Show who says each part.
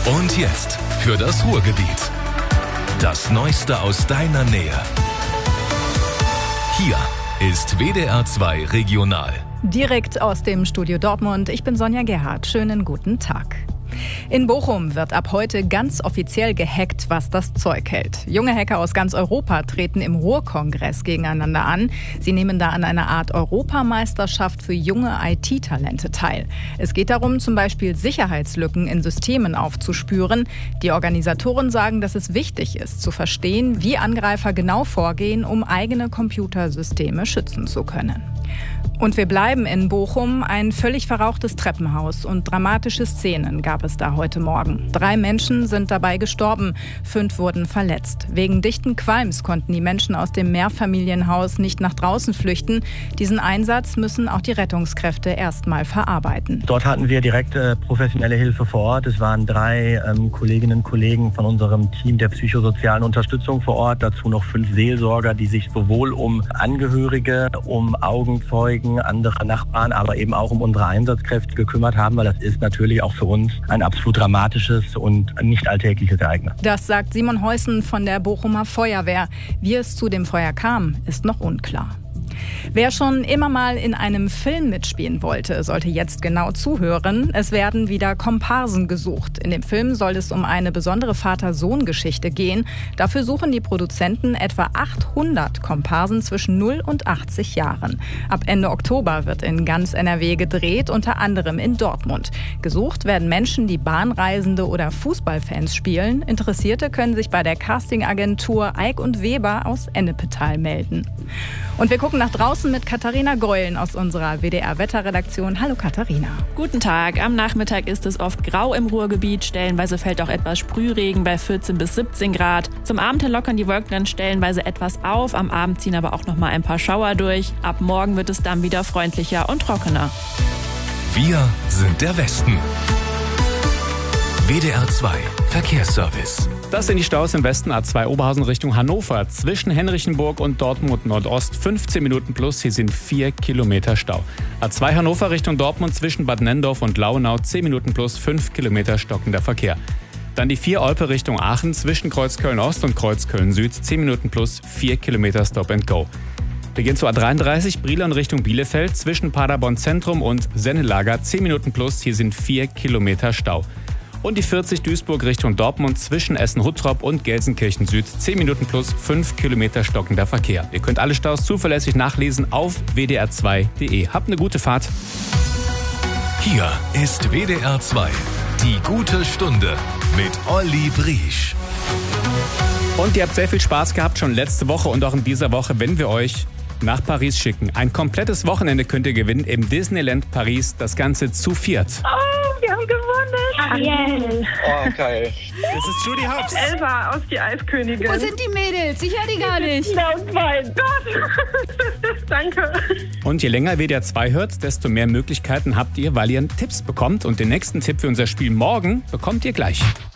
Speaker 1: Und jetzt für das Ruhrgebiet. Das Neueste aus deiner Nähe. Hier ist WDR 2 Regional.
Speaker 2: Direkt aus dem Studio Dortmund. Ich bin Sonja Gerhardt. Schönen guten Tag. In Bochum wird ab heute ganz offiziell gehackt, was das Zeug hält. Junge Hacker aus ganz Europa treten im Ruhrkongress gegeneinander an. Sie nehmen da an einer Art Europameisterschaft für junge IT-Talente teil. Es geht darum, zum Beispiel Sicherheitslücken in Systemen aufzuspüren. Die Organisatoren sagen, dass es wichtig ist, zu verstehen, wie Angreifer genau vorgehen, um eigene Computersysteme schützen zu können. Und wir bleiben in Bochum. Ein völlig verrauchtes Treppenhaus und dramatische Szenen gab es da heute Morgen. 3 Menschen sind dabei gestorben, 5 wurden verletzt. Wegen dichten Qualms konnten die Menschen aus dem Mehrfamilienhaus nicht nach draußen flüchten. Diesen Einsatz müssen auch die Rettungskräfte erstmal verarbeiten.
Speaker 3: Dort hatten wir direkt professionelle Hilfe vor Ort. Es waren 3 Kolleginnen und Kollegen von unserem Team der psychosozialen Unterstützung vor Ort. Dazu noch 5 Seelsorger, die sich sowohl um Angehörige, um Augenzeugen, andere Nachbarn, aber eben auch um unsere Einsatzkräfte gekümmert haben, weil das ist natürlich auch für uns ein absolut dramatisches und nicht alltägliches Ereignis.
Speaker 2: Das sagt Simon Heusen von der Bochumer Feuerwehr. Wie es zu dem Feuer kam, ist noch unklar. Wer schon immer mal in einem Film mitspielen wollte, sollte jetzt genau zuhören. Es werden wieder Komparsen gesucht. In dem Film soll es um eine besondere Vater-Sohn-Geschichte gehen. Dafür suchen die Produzenten etwa 800 Komparsen zwischen 0 und 80 Jahren. Ab Ende Oktober wird in ganz NRW gedreht, unter anderem in Dortmund. Gesucht werden Menschen, die Bahnreisende oder Fußballfans spielen. Interessierte können sich bei der Castingagentur Eick und Weber aus Ennepetal melden. Und wir gucken nach draußen mit Katharina Geulen aus unserer WDR-Wetterredaktion. Hallo Katharina.
Speaker 4: Guten Tag. Am Nachmittag ist es oft grau im Ruhrgebiet. Stellenweise fällt auch etwas Sprühregen bei 14 bis 17 Grad. Zum Abend hin lockern die Wolken dann stellenweise etwas auf. Am Abend ziehen aber auch noch mal ein paar Schauer durch. Ab morgen wird es dann wieder freundlicher und trockener.
Speaker 1: Wir sind der Westen. WDR 2 Verkehrsservice.
Speaker 5: Das sind die Staus im Westen. A2 Oberhausen Richtung Hannover. Zwischen Henrichenburg und Dortmund Nordost 15 Minuten plus. Hier sind 4 Kilometer Stau. A2 Hannover Richtung Dortmund zwischen Bad Nennendorf und Launau 10 Minuten plus 5 Kilometer stockender Verkehr. Dann die 4 Olpe Richtung Aachen zwischen Kreuzköln Ost und Kreuzköln Süd 10 Minuten plus 4 Kilometer Stop and Go. Wir gehen zu A33 Brilon Richtung Bielefeld zwischen Paderborn Zentrum und Sennelager 10 Minuten plus. Hier sind 4 Kilometer Stau. Und die 40 Duisburg Richtung Dortmund zwischen Essen-Huttrop und Gelsenkirchen Süd 10 Minuten plus 5 Kilometer stockender Verkehr. Ihr könnt alle Staus zuverlässig nachlesen auf wdr2.de. Habt eine gute Fahrt.
Speaker 1: Hier ist WDR 2, die gute Stunde mit Olli Briesch.
Speaker 5: Und ihr habt sehr viel Spaß gehabt, schon letzte Woche und auch in dieser Woche, wenn wir euch nach Paris schicken. Ein komplettes Wochenende könnt ihr gewinnen im Disneyland Paris, das Ganze zu 4.
Speaker 6: Oh, wir haben gewonnen.
Speaker 7: Ariel.
Speaker 8: Oh, geil.
Speaker 5: Das ist Judy Hopps.
Speaker 6: Elsa aus Die Eiskönigin.
Speaker 7: Wo sind die Mädels? Ich höre die gar nicht.
Speaker 6: Oh mein Gott. Danke.
Speaker 5: Und je länger WDR 2 hört, desto mehr Möglichkeiten habt ihr, weil ihr Tipps bekommt. Und den nächsten Tipp für unser Spiel morgen bekommt ihr gleich.